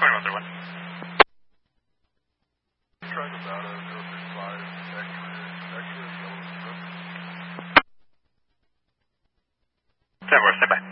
2131. Try Nevada 035, exit, yellow strip. 10-4, stand by.